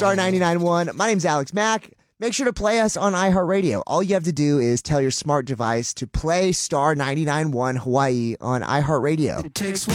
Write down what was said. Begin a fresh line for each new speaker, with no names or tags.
Star 99.1. My name's Alex Mack. Make sure to play us on iHeartRadio. All you have to do is tell your smart device to play Star 99.1 Hawaii on iHeartRadio.